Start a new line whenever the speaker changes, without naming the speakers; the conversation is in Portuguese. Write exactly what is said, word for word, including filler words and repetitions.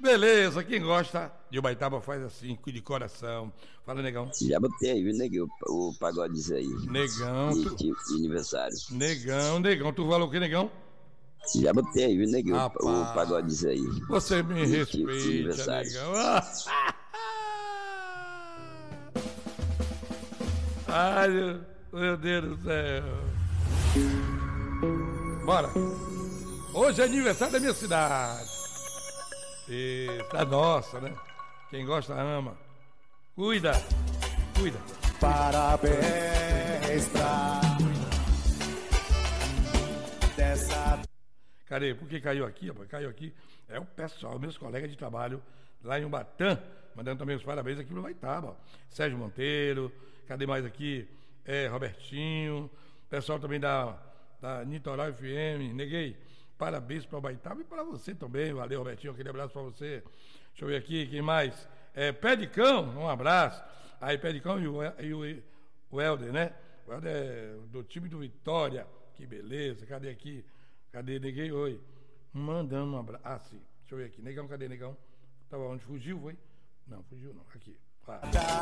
Beleza, quem gosta de Ubaitaba faz assim, de coração. Fala, negão.
Já botei, viu, neguinho, o, o pagodes aí.
Negão,
De,
tu...
de, de aniversário.
Negão, negão. Tu falou o que, negão?
Já botei, viu, neguinho, o, o
Rapaz,
pagodes aí.
você me
De, de, de
respeita,
aniversário.
negão. Ai, meu Deus do céu. Bora. Hoje é aniversário da minha cidade. Isso, da nossa, né? Quem gosta, ama. Cuida, cuida.
Parabéns pra dessa.
Cadê? Por que caiu aqui, rapaz? Caiu aqui. É o pessoal, meus colegas de trabalho lá em Ubatã, mandando também os parabéns aqui pro Ubaitaba. Ó. Sérgio Monteiro, cadê mais aqui? É, Robertinho, pessoal também da, da Nitoral F M. Neguei, parabéns para o Ubaitaba e para você também. Valeu, Robertinho, aquele abraço para você. Deixa eu ver aqui, quem mais? É, Pé de Cão, um abraço. Aí, Pé de Cão e o, e o, o Helder, né? O Helder é do time do Vitória. Que beleza, cadê aqui? Cadê, neguei? Oi. Mandando um abraço. Ah, sim. Deixa eu ver aqui. Negão, cadê, negão? Tava onde? Fugiu, foi? Não, fugiu não. Aqui. Ah.